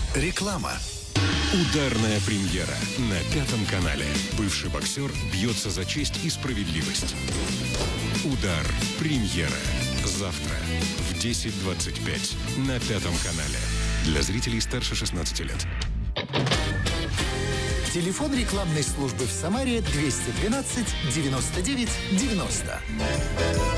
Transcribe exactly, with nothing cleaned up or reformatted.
Реклама. Ударная премьера на Пятом канале. Бывший боксер бьется за честь и справедливость. Удар. Премьера. Завтра в десять двадцать пять на Пятом канале. Для зрителей старше шестнадцати лет. Телефон рекламной службы в Самаре двести двенадцать девяносто девять девяносто.